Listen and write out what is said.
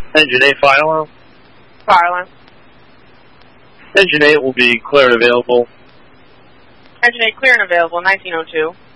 Engine 8 fire alarm. Fire alarm. Engine 8 will be clear and available. Engine 8 clear and available, 1902.